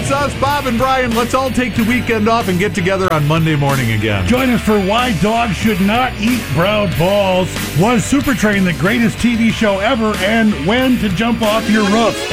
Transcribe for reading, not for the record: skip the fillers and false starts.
It's us, Bob and Brian. Let's all take the weekend off and get together on Monday morning again. Join us for Why Dogs Should Not Eat Brown Balls. Was Super Train the greatest TV show ever? And when to jump off your roof.